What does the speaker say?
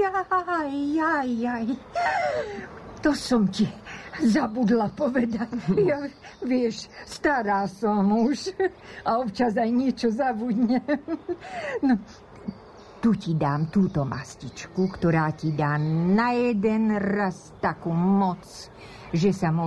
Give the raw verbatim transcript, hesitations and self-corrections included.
Jaj, jaj, jaj. To som ti zabudla povedať. Ja, vieš, stará som už a občas aj niečo zabudnem. No, tu ti dám túto mastičku, ktorá ti dá na jeden raz takú moc, že sa